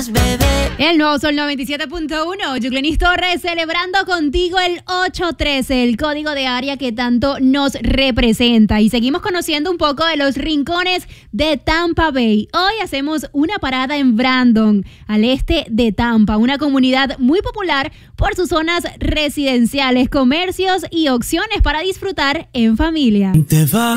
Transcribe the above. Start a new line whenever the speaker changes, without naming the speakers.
más, bebé.
El nuevo Sol 97.1, Yuclenis Torres celebrando contigo el 813, el código de área que tanto nos representa. Y seguimos conociendo un poco de los rincones de Tampa Bay. Hoy hacemos una parada en Brandon, al este de Tampa, una comunidad muy popular por sus zonas residenciales, comercios y opciones para disfrutar en familia.